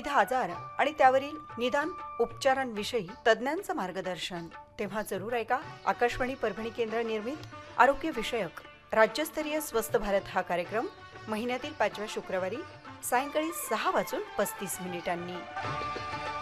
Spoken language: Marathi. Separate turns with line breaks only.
विविध आजार आणि त्यावरील निदान उपचारांविषयी तज्ज्ञांचं मार्गदर्शन। तेव्हा जरूर ऐका आकाशवाणी परभणी केंद्र निर्मित आरोग्य विषयक राज्यस्तरीय स्वस्थ भारत हा कार्यक्रम महिन्यातील 5व्या शुक्रवारी सायंकाळी 6:35 वाजून 35 मिनिटांनी।